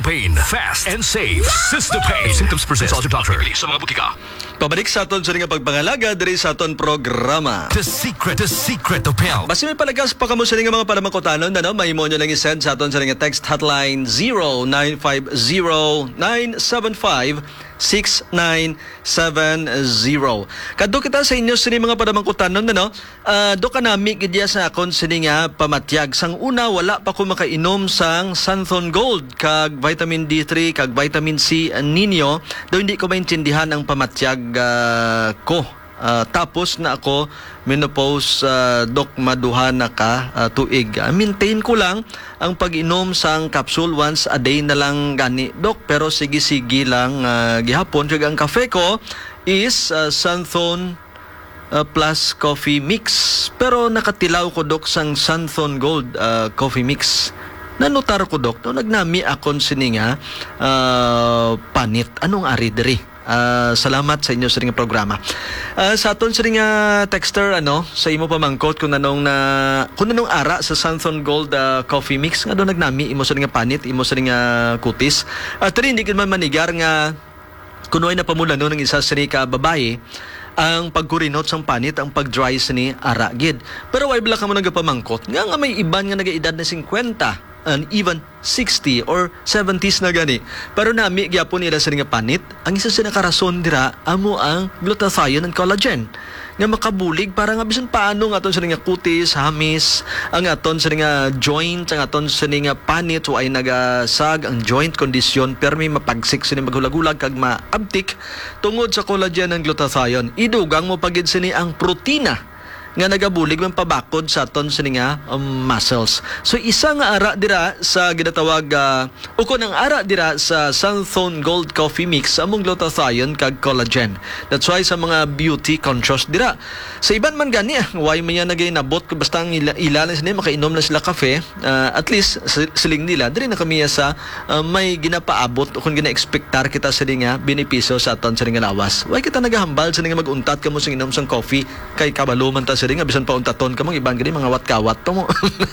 Pain. Fast and safe. Sistopain. Symptoms persist. Consult your doctor. Sa mga butika. Pabalik sa aton sa nga pagpangalaga diri sa aton programa. The secret of pill. Basta may palagas pa kamo sa nga mga palamangkutanon na may mo nyo lang i-send sa aton sa nga text hotline 0950-970-6970. Kadto kita sa inyo sa mga palamangkutanon na do ka nami gidya sa akon sa nga pamatyag. Sang una wala pa ko makainom sang Santhon Gold kag vitamin D3 kag vitamin C ninyo do hindi ko maintindihan ang pamatyag ko. Tapos na ako menopause dok maduha na ka tuig. Maintain ko lang ang pag-inom sang capsule once a day na lang gani dok, pero sige lang gihapon kag ang kafe ko is Santhon plus coffee mix, pero nakatilaw ko dok sang Santhon Gold coffee mix. Nanutar ko dok no nagnami akon sininga panit anong ari diri. Salamat sa inyo sa ring programa. Sa aton sa ring texter sa imo pamangkot kung nanong ara sa Santhon Gold coffee mix nga do nagnami imo sa ring panit imo sa ring kutis. Tari hindi man manigar nga kunoy na pamulano ng isa sa ring babae ang pagkurinot sang panit ang pag-dry sa ni ara gid. Pero way bala ka mo nagapamangkot nga may iban nga nagaedad na 50 and even 60 or 70s na gani. Pero nami gyapon nila sa nga panit, ang isa sa nakarason dira amo ang glutathione and collagen nga makabulig para nga bisan paano nga aton sa nga kutis, hamis, ang aton sa nga joint, ang aton sa nga panit so ay nagasag ang joint condition permi mapagsik sini maghulag-hulag kag maabtik tungod sa collagen and glutathione. Idugang mo pagid sini ang protina nga nagabulig man pabakod sa aton sa nga muscles. So isa nga ara dira sa ginatawag ukon ang ara dira sa Santhon Gold coffee mix among glutathione kag collagen. That's why sa mga beauty conscious dira. Sa iban man gani why man yan nagay nabot basta ang ila sila makainom na sila kafe, at least siling nila diri na kami sa may ginapaabot kung gina-expectar kita sa nga benepisyo sa aton sa nga lawas. Why kita nagahambal sa nga maguntat kamo sa inom sang coffee kay kabalo man ta sa nga bisan pa untaton ka mong ibang gani mga wat-kawat to mo.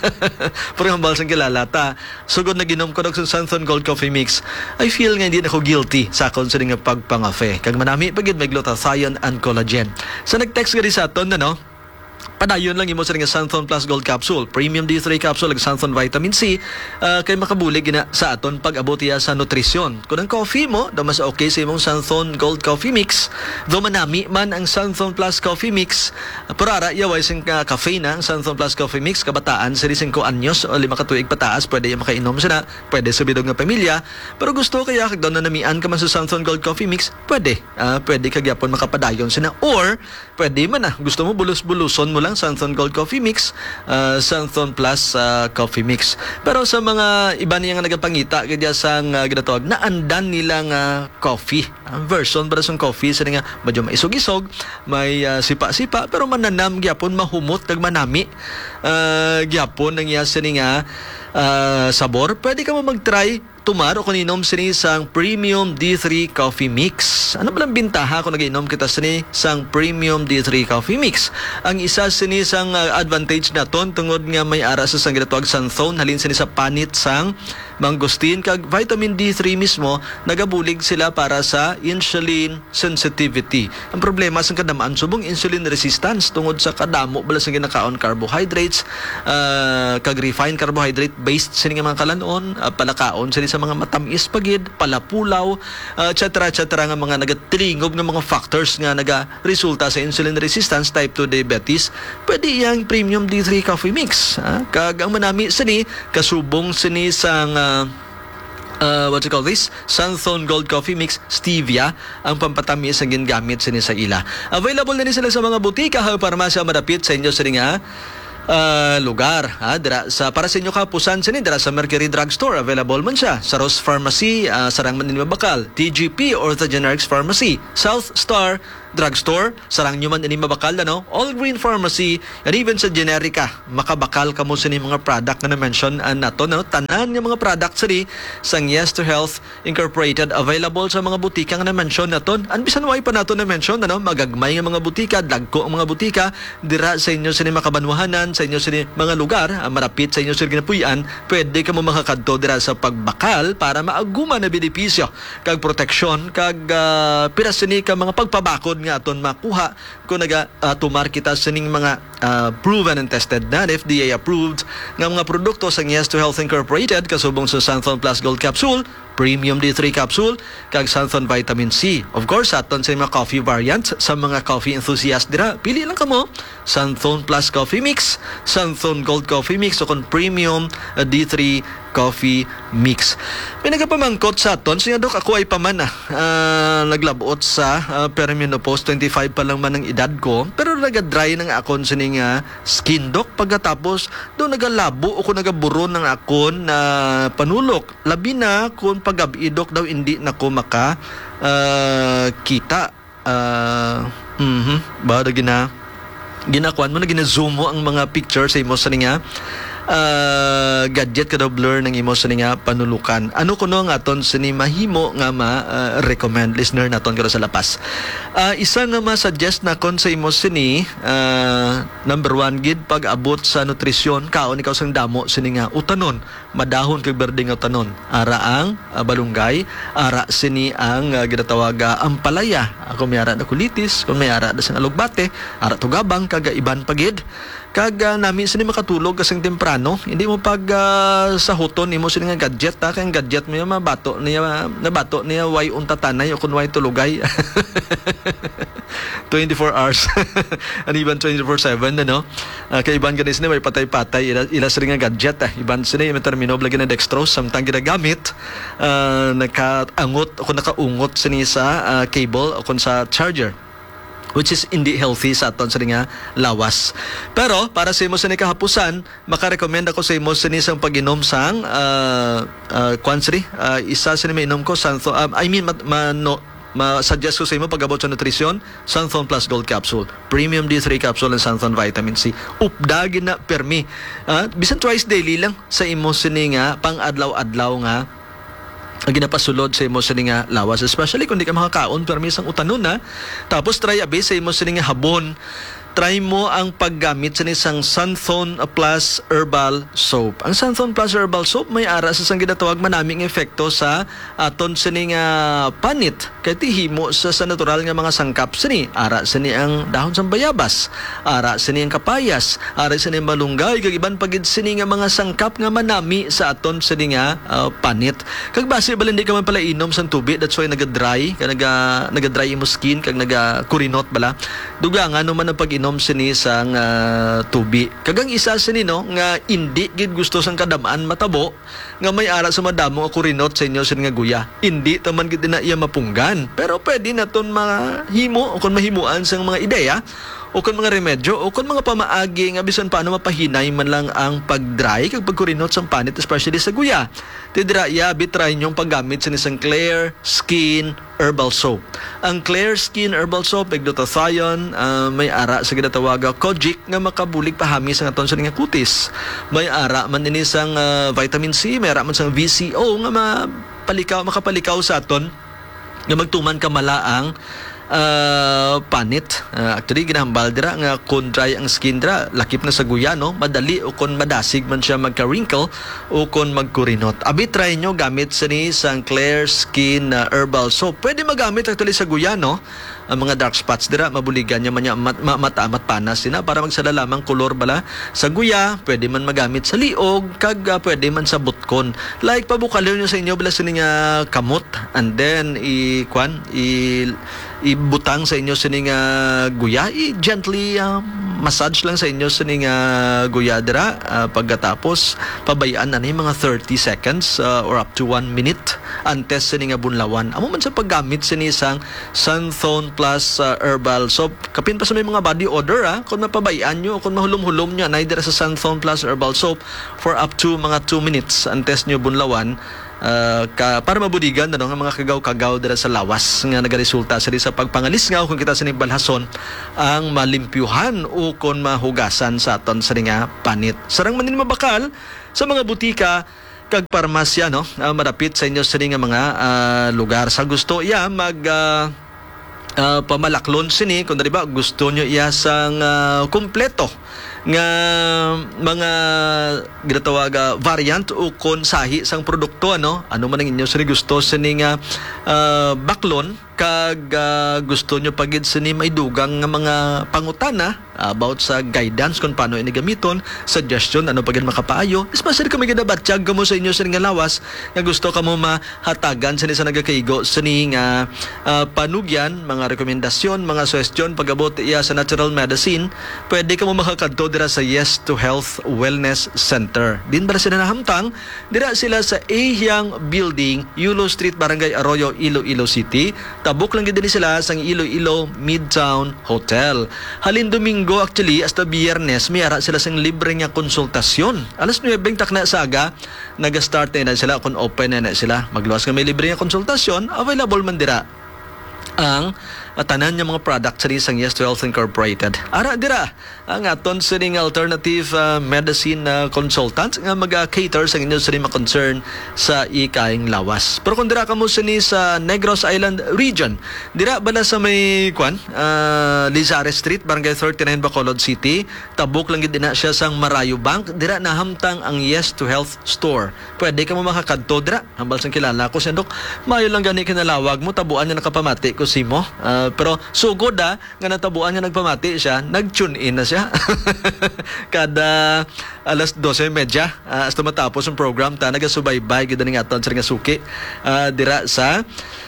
Pero hambal sang kilalata. Sugod na ginom ko sa Santhon Gold coffee mix. I feel nga hindi na ako guilty sa akon sa nga pagpangafe. Kag manami pagid may glutathione and collagen. So nag-text ka rin sa aton padayon lang imo sa nga Santhon Plus Gold Capsule, Premium D3 Capsule ag Santhon Vitamin C kay makabulig gina sa aton pag-abot sa nutrisyon. Kung ang coffee mo, daw mas okay sa imong Santhon Gold Coffee Mix, do manami man ang Santhon Plus Coffee Mix, pero ara yaway sing caffeine ang Santhon Plus Coffee Mix kabataan sa 5 anyos o 5 ka tuig pataas pwede yung makainom sila, pwede sa bidog nga pamilya, pero gusto kaya kag daw na namian ka man sa Santhon Gold Coffee Mix, pwede kag yapon makapadayon sila, or pwede man gusto mo bulus-buluson mo lang Santhon Gold Coffee Mix, Santhon Plus Coffee Mix. Pero sa mga iba niya nga nagapangita kaya sang ginatawag na andan nilang coffee. Ang version para sa coffee sa nga medyo maisog-isog, may sipa-sipa pero mananam gyapon mahumot kag manami. Gyapon nang iya sa nga sabor. Pwede ka mo mag-try tumaro kung inom sini sang Premium D3 Coffee Mix. Ano ba lang bintaha kung nag-inom kita sini sang Premium D3 Coffee Mix? Ang isa sini sang advantage naton tungod nga may ara sa sang ginatawag Santhon halin sini sa panit sang mangosteen kag vitamin D3 mismo nagabulig sila para sa insulin sensitivity. Ang problema sa kadamaan subong insulin resistance tungod sa kadamo bala sa ginakaon carbohydrates kag refined carbohydrate based sini nga mga kalanon, palakaon sini sa mga matamis pagid, palapulaw, etc. nga mga nagatrigob nga mga factors nga naga-resulta sa insulin resistance type 2 diabetes. Pwede yang Premium D3 Coffee Mix. Kag ang manami sini kasubong sini sang what you call this? Santhon Gold Coffee Mix Stevia ang pampatamis ang ginagamit sini sa ila. Available na sila sa mga butika o parmasya madapit sa inyo sa nga lugar dira sa para sa inyo kapusan sini dira sa Mercury Drugstore available man siya sa Ross Pharmacy sarang man Bakal, TGP or the Generics Pharmacy, South Star drugstore, sarang nyo man ini mabakal, All Green Pharmacy, and even sa generika, makabakal ka mo sa mga product na na-mention nato, tanan nga mga product sang Yes to Health Incorporated, available sa mga butika nga na-mention nato. Bisan way pa nato na-mention, magagmay nga mga butika, dagko ang mga butika, dira sa inyo sa makabanwahanan, sa inyo sa mga lugar, marapit sa inyo sa ginapuyan, pwede ka mo makakadto dira sa pagbakal para maaguma na benepisyo, kag proteksyon, kag pirasini ka mga pagpabakod nga aton makuha kung tumar kita sa ning mga proven and tested na FDA approved nga mga produkto sa Yes to Health Incorporated, kasubong sa Santhon Plus Gold Capsule, Premium D3 Capsule, kag Santhon Vitamin C. Of course, aton sa mga coffee variants, sa mga coffee enthusiast dira, pili lang kamo Santhon Plus Coffee Mix, Santhon Gold Coffee Mix, o kon Premium D3 Coffee Mix. May nagapamangkot sa aton, siya dok, ako ay paman naglabot sa perimenopause, 25 pa lang man ang edad ko, pero nagadry ng akon sa ning skin, dok. Pagkatapos, doon nagalabo o kung nagaburo ng akon na panulok. Labi na kung pag-gabi, dok, daw hindi na ko maka kita. Ba, ginakuan mo na gina-zoom mo ang mga pictures sa imo sa nga gadget kada blur ng imo sa nga panulukan. Ano kuno nga aton sini mahimo nga ma-recommend listener naton kada sa lapas. Isa nga ma-suggest na kon sa imo sini, number 1 gid pag-abot sa nutrisyon, kaon ikaw sang damo sini nga utanon, madahon kag berde nga utanon. Ara ang balunggay, ara sini ang ginatawag ampalaya. Ako may ara na kulitis, kung may ara da sang alugbate, ara tugabang kag iban pagid. Kag nami sini makatulog kasing temprano, hindi mo pag sahuton imo sini nga gadget, kay ang gadget mo mabato niya way untatanay o kun way tulugay. 24 hours and even 24/7 kay iban ganis ni may patay-patay ila sini nga gadget, iban sini may termino lagi na dextrose samtang ginagamit nakaangot o kun nakaungot sini sa cable o kun sa charger, which is hindi healthy sa aton sa nga lawas. Pero para sa imo sa ni kahapusan, makarekomend ako sa imo sa ni sang pag-inom sang isa sa ni mainom ko ma-suggest ko sa imo pag-abot sa nutrisyon, Santhon Plus Gold Capsule, Premium D3 Capsule, and Santhon Vitamin C. Updagin na permi. Bisan twice daily lang sa imo sa ni nga pang-adlaw-adlaw nga ginapasulod sa imo sa nga lawas, especially kung di ka makakaon permis ang utanon tapos try abi sa imo sa nga habon, try mo ang paggamit sa isang Santhon Plus Herbal Soap. Ang Santhon Plus Herbal Soap may ara sa sang ginatawag manaming efekto sa aton sa nga panit, kay tihimo sa natural nga mga sangkap sini. Ara sini ang dahon sa bayabas, ara sini ang kapayas, ara sini malunggay, kag iban pagid sini nga mga sangkap nga manami sa aton sa nga panit. Kag base bala hindi ka man pala inom sa tubig, that's why nagadry, kag nagadry imo skin, kag nagakurinot bala. Duga nga naman ang pag-inom sini sang tubi. Kagang isa sini nga hindi gid gusto sang kadamaan matabo, nga may ara sa madamo ako rinot sa inyo sini nga guya. Hindi taman gid na iya mapunggan. Pero pwede naton mahimo o kung mahimuan sang mga ideya o kung mga remedyo o kung mga pamaagi nga bisan paano mapahinay man lang ang pag-dry kag pagkurinot sang panit, especially sa guya. Tidra bitry nyong paggamit sa isang Clear Skin Herbal Soap. Ang Clear Skin Herbal Soap may glutathione, may ara sa ginatawaga kojic nga makabulig pahami sa aton sa nga kutis. May ara man ini sang vitamin C, may ara man sang VCO nga makapalikaw sa aton nga magtuman kamalaang panit. Actually ginahambal dira nga kung dry ang skin dira, lakip na sa guya madali o kung madasig man siya magka-wrinkle o kung magkurinot. Abi try nyo gamit sa ni sang Clear Skin Herbal Soap. Pwede magamit actually sa guya ang mga dark spots dira, mabuligan niya man niya matamat panas sina para magsala lamang kolor bala sa guya. Pwede man magamit sa liog, kag pwede man sa butkon. Like pabukalyo niyo sa inyo bala sini nga kamot, and then ibutang sa inyo sini nga guya, gently massage lang sa inyo sini nga guya dira. Pagkatapos pabayaan na ni mga 30 seconds or up to 1 minute antes sini nga bunlawan. Amo man sa paggamit sini sang Santhon Plus Herbal Soap. Kapin pa sa may mga body odor kung mapabayaan nyo, kung mahulom-hulom nyo, naidira sa Santhon Plus Herbal Soap for up to mga 2 minutes antes nyo bunlawan, para mabudigan ang mga kagaw-kagaw dira sa lawas nga nagaresulta sa pagpangalis nga kung kita sa balhason ang malimpyuhan o kung mahugasan sa aton sa nga panit. Sarang manin mabakal sa mga butika kag parmasya madapit sa inyo sa nga mga lugar. Sa gusto pamalaklon sini kung diba gusto nyo iya sang kompleto nga mga ginatawag variant o kung sahi sang produkto ano man ang inyo sini gusto sini nga baklon kag gusto nyo pagid sini may dugang nga mga pangutana about sa guidance kung paano ini gamiton, suggestion ano pagid makapaayo, especially kami ginabatsyag kamo sa inyo sini nga lawas nga gusto kamo mahatagan sini sa nagakaigo sini nga panugyan, mga rekomendasyon, mga suggestion pagabot iya sa natural medicine, pwede kamo makakadto dira sa Yes to Health Wellness Center. Din ba sila nahamtang dira sila sa Ahyang Building, Yulo Street, Barangay Arroyo, Iloilo City. Tabuk lang gid sila sang Iloilo Midtown Hotel. Halin Domingo actually hasta Biyernes may ara sila sang libre nga konsultasyon. Alas 9 takna sa aga naga-start na sila kung open na sila. Magluwas nga may libre nga konsultasyon, available man dira ang tanan nga mga product sa isang Yes to Health Incorporated. Ara dira ang aton sining alternative medicine consultants nga mag-cater sa inyo sa mga concern sa ikaing lawas. Pero kung dira kamo sini sa Negros Island region, dira bala sa may Lizares Street, Barangay 39, Bacolod City, tabuk lang gid na siya sang Marayo Bank, dira nahamtang ang Yes to Health store. Pwede ka mo makakadto dira. Hambal sang kilala ko sendok, mayo lang gani kinalawag mo, tabuan niya nakapamati ko simo. Pero sugod nga natabuan niya nagpamati siya, nag-tune in na siya. Kada alas 12:30 hasta matapos ang program ta nagasubaybay gid nga aton sa nga suki dira sa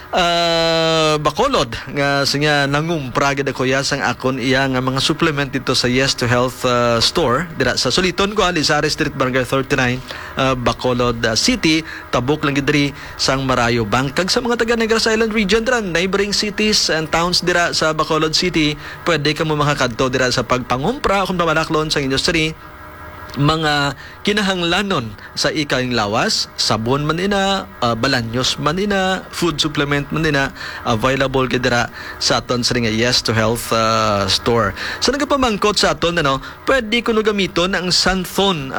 Bacolod nga siya nangumpra gid ako ya sang akon iya nga mga supplement dito sa Yes to Health store dira sa Suliton ko Lizares Street, Barangay 39, Bacolod City. Tabuk lang gid diri sang Marayo Bank. Kag sa mga taga Negros Island region dira neighboring cities and towns dira sa Bacolod City, pwede ka mo makakadto dira sa pagpangumpra kung pamalaklon sa industry mga kinahanglanon sa ikaing lawas, sabon man ina, balanyos man ina, food supplement man ina, available gidira sa aton sa nga Yes to Health store. Sa nagapamangkot sa aton pwede kuno gamiton ang Santhon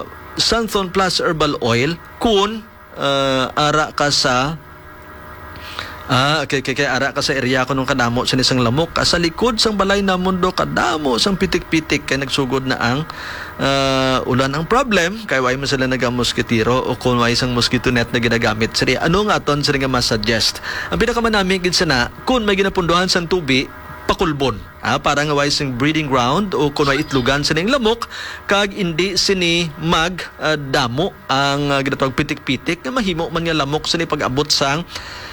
Plus Herbal Oil kung ara ka sa kaya ara ka sa area ko nung kadamo sa isang lamok. Sa likod sang balay na mundo kadamo sang pitik-pitik kay nagsugod na ang ulan. Ang problem kay why mo sila nagamoskitiro o kung why isang mosquito net na ginagamit. Sari ano nga aton sila nga ma-suggest. Ang pinakamanami gid sana kung may ginapunduhan sang tubi pakulbon para nga wise ang breeding ground o kung may itlugan sa ning lamok kag hindi sini mag damo ang ginatawag pitik-pitik nga mahimo man nga lamok sini pag-abot sang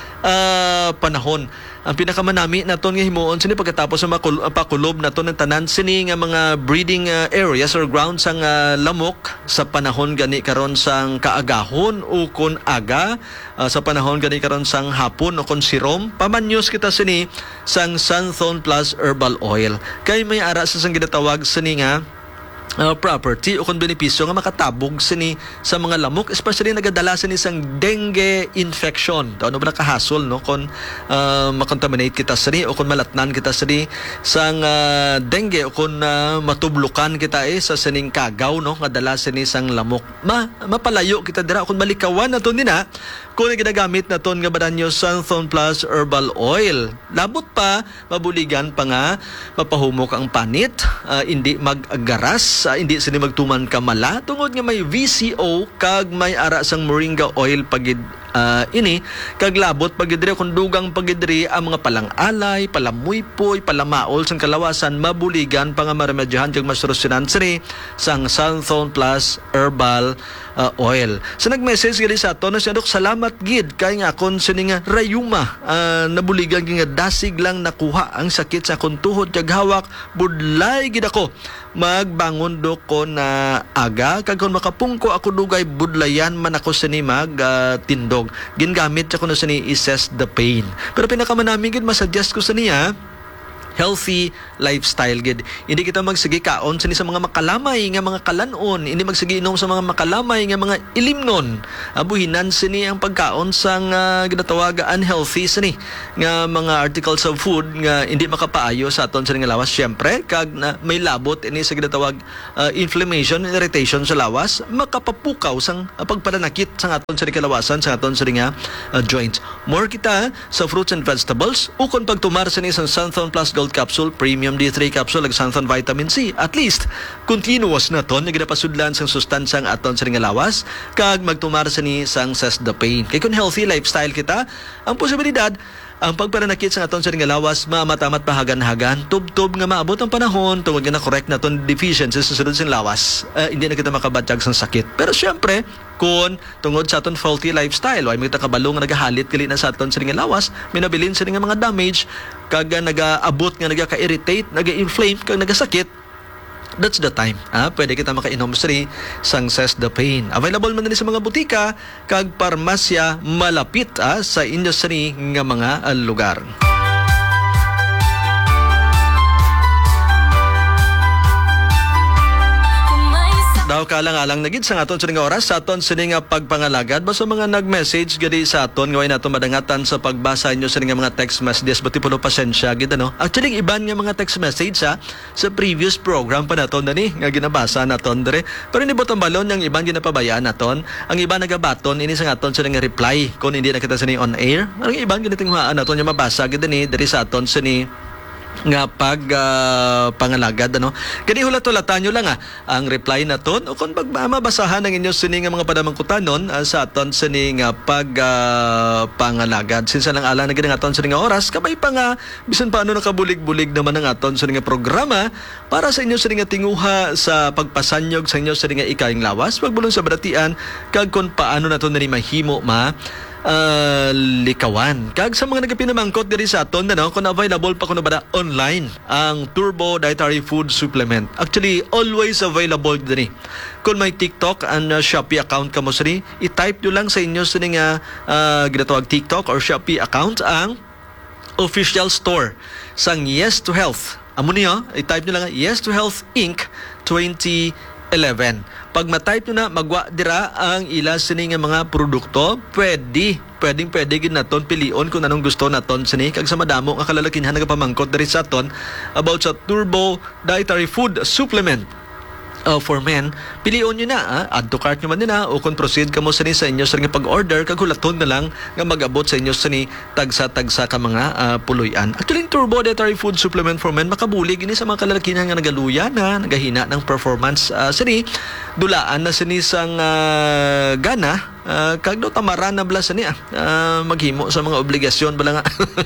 panahon. Ang pinakamanami naton nga himuon sini pagkatapos sa pakulob naton ng tanan sini nga mga breeding areas or grounds sang lamok sa panahon gani karon sang kaagahon o kun aga sa panahon gani karon sang hapon o kun sirom pamanyos kita sini sang Santhon Plus Herbal Oil kay may ara sa sang ginatawag sini nga property o kung benepisyo nga makatabog sini sa mga lamok, especially nagadala sini sang dengue infection. Ano ba nakahasol kung makontaminate kita sini o kung malatnan kita sini sang dengue o kung matublukan kita sa sining kagaw nga dala sini sang lamok. Mapalayo kita dira kung malikawan na to nina kung ginagamit na ton nga badanyo Santhon Plus Herbal Oil. Labot pa, mabuligan pa nga, mapahumok ang panit, hindi mag-garas, hindi sini magtuman kamala, tungod nga may VCO, kag may ara sang moringa oil pagid ini, kag labot pagidri, kung dugang pagidri, ang mga palang-alay, palamuypoy, palamaol, sang kalawasan, mabuligan pa nga maremedyahan, kag masolusyonan sini, sang Santhon Plus Herbal Oil. So nag-message gali sa ato na siya, Dok, salamat gid kay nga akon sini nga rayuma nabuligan nga dasig lang nakuha ang sakit sa akong tuhod kag hawak budlay gid ako magbangon do ko na aga kag kun makapungko ako dugay budlayan man ako sini mag tindog gingamit ako na sini Assess the Pain. Pero pinakamanami gid masuggest ko sa niya healthy lifestyle gid. Hindi kita magsigi kaon sa mga makalamay nga mga kalanon, hindi magsigi inom sa mga makalamay nga mga ilimnon. Abuhinan sini ang pagkaon sang ginatawag unhealthy sini nga mga articles of food nga hindi makapaayo sa aton sa nga lawas. Syempre kag may labot ini sa ginatawag inflammation, irritation sa lawas, makapapukaw sang pagpananakit sa aton sa kalawasan sa aton sa nga joints. More kita sa fruits and vegetables ukon pagtumar sini sa Santhon Plus Gold Capsule, Premium D3 Capsule ag Santhon Vitamin C. At least continuous na ton nga ginapasudlan sang sustansang aton sa nga lawas kag magtumar sini sang Cesdapane. Kay kun healthy lifestyle kita, ang posibilidad ang pagpananakit sa aton sa nga lawas mamatamat pahagan-hagan tub-tub nga maabot ang panahon tungod nga na-correct na ton deficiencies sa sunod sing lawas. Hindi na kita makabatyag sang sakit. Pero syempre kung tungod sa aton faulty lifestyle ay may kabalo nga nagahalit kili na sa aton sa nga lawas, minabilin sa nga mga damage kag nagaabot nga nagaka-irritate, naga-inflame kag nagasakit, that's the time. Pwede kita makainom sang Cesdapane. Available man din sa mga butika kag parmasya malapit sa industry nga mga lugar. Daw kalang-alang nagid sa aton sa nga oras sa aton sa nga pagpangalagad basta mga nag-message gadi sa aton nga way nato madangatan sa pagbasa inyo sa nga mga text messages bati puno pasensya gid ano. Actually iban nga mga text message sa previous program pa naton dani nga ginabasa naton dire. Pero ni botong balon yang iban ginapabayaan naton. Ang iban nagabaton ini sa aton sa nga reply kung hindi nakita sa ni on air. Ang iban ginatinghuaan naton nga mabasa gid ni diri sa aton sa ni nga pangalagad ano. Kani hulat-hulatan nyo lang ang reply naton o kung mabasahan ang inyo sini nga mga padamangkutanon sa aton sini nga pangalagad. Sinsa lang ala na gid nga aton sini nga oras kabay pa nga bisan paano nakabulig-bulig naman ang aton sini nga programa para sa inyo sini nga tinguha sa pagpasanyog sa inyo sini nga ikaing lawas pagbulong sa baratian kag kung paano naton ni mahimo likawan. Kag sa mga nagapinamangkot diri sa aton kung available pa kuno ba online ang Turbo Dietary Food Supplement. Actually always available diri. Kung may TikTok and Shopee account ka mo sini, i-type nyo lang sa inyo sini nga ginatawag TikTok or Shopee account ang official store sang Yes to Health. Amo niyo, i-type nyo lang Yes to Health Inc. 2011. Pag ma-type nyo na, magwa dira ang ila sini nga mga produkto, pwede gid naton pilion kung anong gusto naton sini. Kag sa madamo nga kalalakinhan nagapamangkot diri sa aton about sa Turbo Dietary Food Supplement for men, pilion nyo na, add to cart nyo man din o kung proceed ka mo sa inyo sa pag-order, kagulaton na lang nga mag-abot sa inyo sa tagsa-tagsa ka mga puluyan. Actually, Turbo Dietary Food Supplement for Men, makabulig ini sa mga kalalakihan nga nagaluya na, nagahina ng performance sini, dulaan na sini sang gana, kag do tamaran na blas ni maghimo sa mga obligasyon bala nga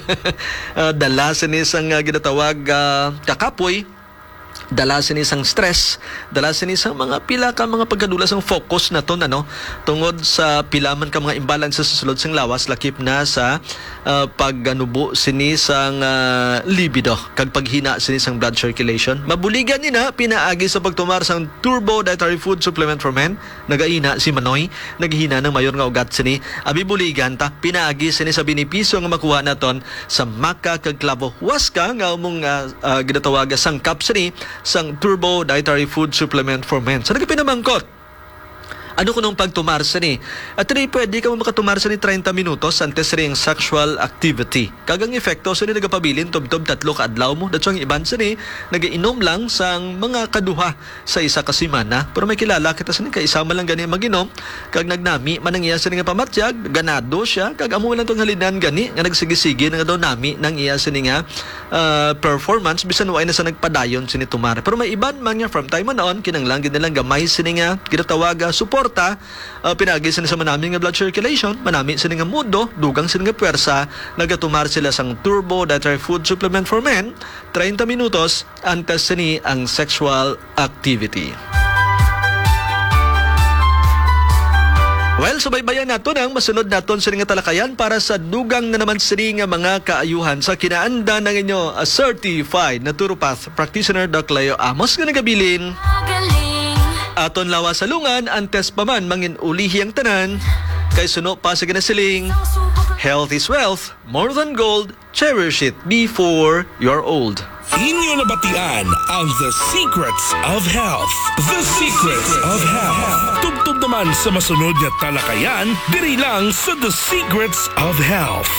dala sini sang ginatawag kakapoy, dala sini sang stress, dala sini sang mga pila ka mga pagkadulas ang focus naton tungod sa pila man ka mga imbalances sa sulod sang lawas lakip na sa pagganubo sini sang libido kag paghina sini sang blood circulation. Mabuligan ni na pinaagi sa pagtumar sang Turbo Dietary Food Supplement for Men. Nagaina si Manoy, naghina ng mayor nga ugat sini. Abi buligan ta pinaagi sini sa benepisyo nga makuha naton sa maka kag klabo huaska nga umong ginatawag sangkap sini sang Turbo Dietary Food Supplement for Men. Sa nagpinamangkot, ano ko nung pagtumar sa ni? At pwede ka mo makatumar sa ni 30 minutos antes rin sexual activity. Kagang efekto sa ni nagapabilin, tub-tub 3 ka adlaw mo. Datso ang iban sa ni, nagainom lang sang mga kaduha sa isa ka semana. Pero may kilala kita sa ni, kaisama lang gani maginom. Kag nagnami, manang iya sa ni nga pamatyag, ganado siya. Kag amo lang itong halinan gani, nga nagsigi-sige, nga daw nami, nang iya sa ni nga performance, bisan wala na sa nagpadayon sa ni tumar. Pero may iban man nga from time on, kinanglang ginilang gamay sa ni nga, ginatawag support pinagi sila sa manami nga blood circulation, manami sila nga mundo, dugang sila nga puwersa, nagatumar sila sang Turbo Dietary Food Supplement for Men, 30 minutos antes sini ang sexual activity. Well, subaybayan nato ang masunod naton sa nga talakayan para sa dugang na naman sini nga mga kaayuhan sa kinaanda ng inyo certified naturopath practitioner Doc Leo Amos nga nagabilin. Aton lawa sa lungan, antes pa man mangin ulihi ang tanan, kay suno pa sa ginasiling, health is wealth, more than gold, cherish it before you're old. Inyo nabatian ang The Secrets of Health. The Secrets of Health. Tubtub naman sa masunod na talakayan, diri lang sa The Secrets of Health.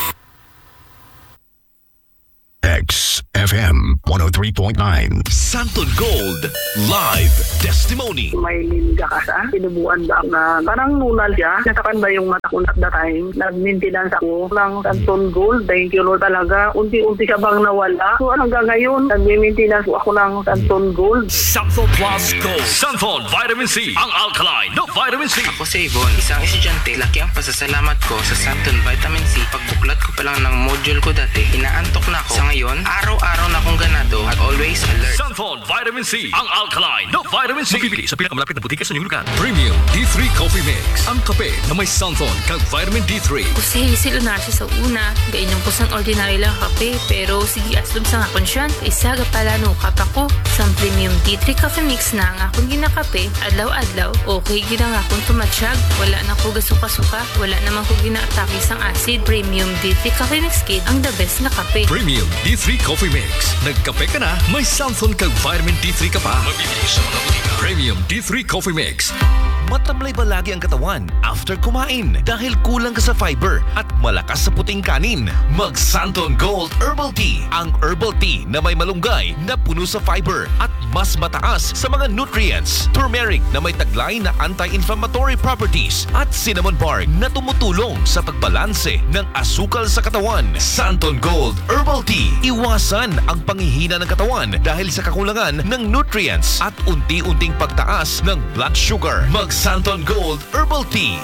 XFM 103.9 Santon Gold Live Testimony. May linga ka sa pinubuan ba na parang nunal siya. Natakan ba yung mata ko at the time? Nag-maintenance ako ng Santon Gold. Thank you Lord talaga. Unti-unti siya bang nawala. So hanggang ngayon, nag-maintenance ako ng Santon Gold. Santon Plus Gold. Santon Vitamin C. Ang alkaline no vitamin C. Ako si Yvonne, isang estudyante. Laki ang pasasalamat ko sa Santon Vitamin C. Pagbuklat ko pa lang ng module ko dati, inaantok na ako. Sa ngayon, araw-araw na akong ganado at always alert. Santon Vitamin C. Ang alkaline no vitamin C. Mabibili sa pinakamalapit na butika sa inyong lugar. Premium D3 Coffee Mix. Ang kape na may Santon kag vitamin D3. Kasi silunar siya sa una. Gainom ko sang ordinary lang kape. Pero sige aslom sa nga konsyan. Isaga pala no kapa ko. Sang Premium D3 Coffee Mix na ang akong ginakape. Adlaw-adlaw. Okay gina nga akong tumatsyag. Wala na ko gasuka-suka. Wala naman ko ginaatake sang acid. Premium D3 Coffee Mix Kid ang the best na kape. Premium D3 Coffee Mix. Nagkape ka na, may Santon kag vitamin D3 ka pa. Mabibili sa mga butika. Premium D3 Coffee Mix. Matamlay ba lagi ang katawan after kumain dahil kulang ka sa fiber at malakas sa puting kanin? Mag Santon Gold Herbal Tea. Ang herbal tea na may malunggay na puno sa fiber at mas mataas sa mga nutrients. Turmeric na may taglay na anti-inflammatory properties at cinnamon bark na tumutulong sa pagbalanse ng asukal sa katawan. Santon Gold Herbal Tea. Iwasan ang panghihina ng katawan dahil sa kakulangan ng nutrients at unti-unting pagtaas ng blood sugar. Mag Santon Gold Herbal Tea.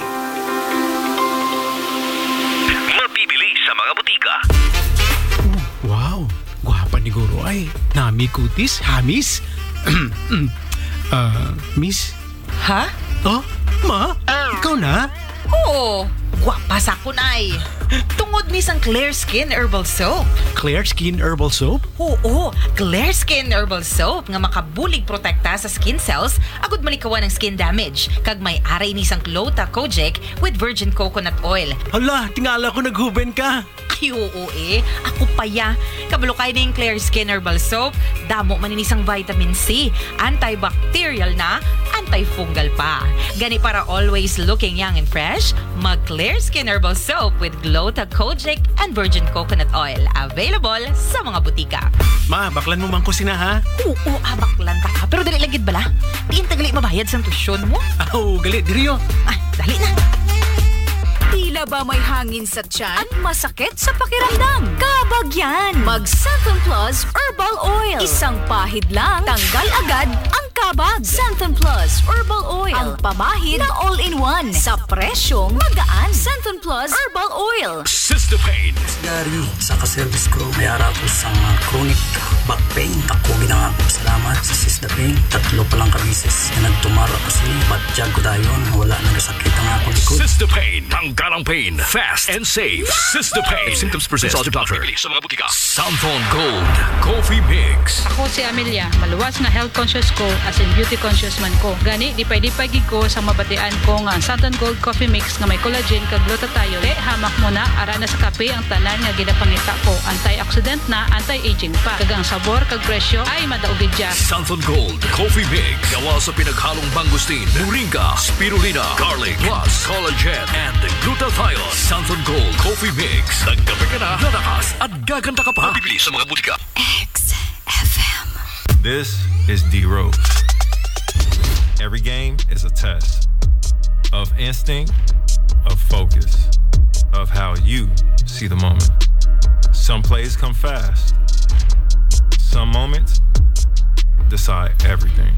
Mabibili sa mga butika. Wow, gwapa ni Guro ay. Nami kutis, hamis. Miss? Ha? Oh, ma? Ikaw na? Oo, gwapa sa kunay. Tungod ni sang Clear Skin Herbal Soap. Clear Skin Herbal Soap? Oo, Clear Skin Herbal Soap nga makabulig protekta sa skin cells agud malikawan ng skin damage. Kag may aray ni sang Glota Kojic with virgin coconut oil. Hala, tingala ko naghuben ka. Ay, oo ako pa ya. Kabalo kay ning Clear Skin Herbal Soap, damo man inisang vitamin C, antibacterial na, antifungal pa. Gani para always looking young and fresh, mag Clear Skin Herbal Soap with Glota Kojic and virgin coconut oil. Available sa mga butika. Ma, baklan mo man ko sina ha? Oo, baklan ta ka. Pero dali lagid bala. Diin tagali mabayad sa tusyon mo. Oh, gali, diriyo. Ay, dali na. Tila ba may hangin sa tiyan at masakit sa pakiramdam? Kabag yan! Mag Santon Plus Herbal Oil. Isang pahid lang, tanggal agad ang kabag. Santon Plus Herbal Oil. Ang pamahid na all-in-one. Sa presyong magaan. Santon Plus Herbal Oil. Sister Pain. Gary, sa ka-service ko, may harap ko sa chronic back pain. Ako ginangako salamat sa Sister Pain. 3 pa lang kabisis na nagtumara ko sila. Batyag ko dayon, wala nang sakit ang ako likod. Sister Pain. Tanggalang pain. Fast and safe. Sister Pain. If symptoms persist, consult your doctor. Mabibili sa mga butika. Santon Gold Coffee Mix. Ako si Amelia. Maluwas na health conscious ko as in beauty conscious man ko. Gani, dipay-dipay gid ko sa mabatian ko nga Santon Gold Coffee Mix nga may collagen kag glutathione. Hamak mo na ara na sa kape ang tanan nga ginapangita ko. Antioxidant na, anti-aging pa. Kag ang sabor kag presyo ay madaugid dya. Santon Gold Coffee Mix. Gawa sa pinaghalong mangustin, moringa, spirulina, garlic, plus collagen and glutathione. Santon Gold Coffee Mix. Nagkape ka na, lalakas at gaganda ka pa. Mabibili sa mga butika. XFM. This is D-Rose. Every game is a test of instinct, of focus, of how you see the moment. Some plays come fast. Some moments decide everything.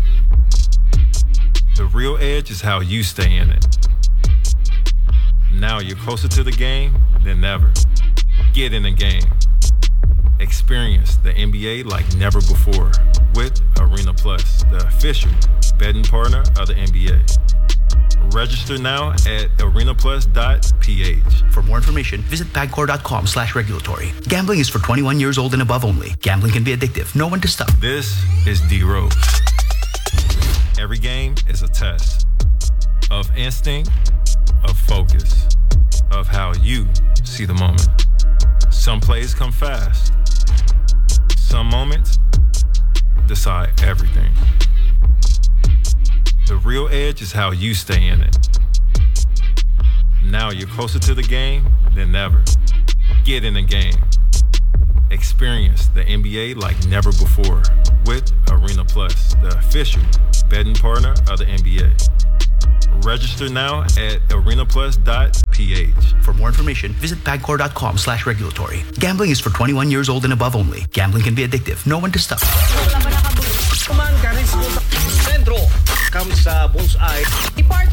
The real edge is how you stay in it. Now you're closer to the game than ever. Get in the game. Experience the NBA like never before with Arena Plus, the official betting partner of the NBA. Register now at arenaplus.ph. For more information, visit pagcor.com/regulatory. Gambling is for 21 years old and above only. Gambling can be addictive. Know when to stop. This is D-Rose. Every game is a test of instinct, of focus, of how you see the moment. Some plays come fast. Some moments decide everything. The real edge is how you stay in it. Now you're closer to the game than ever. Get in the game. Experience the NBA like never before with Arena Plus, the official betting partner of the NBA. Register now at arenaplus.ph. For more information, visit pagcor.com/regulatory. Gambling is for 21 years old and above only. Gambling can be addictive. Know when to stop. Kuman ka rin sa Sentro, kam sa Bullseye. Part